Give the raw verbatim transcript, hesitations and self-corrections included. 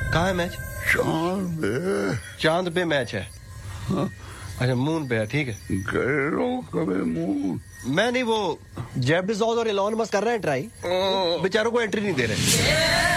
कहाँ है मैच? चांद पे। चांद पे मैच है? हाँ? अच्छा मून पे है, ठीक है। गए लोग कभी मून? मैं नहीं, वो जेफ बेज़ोस और एलॉन मस्क कर रहे हैं ट्राई, बेचारों को एंट्री नहीं दे रहे।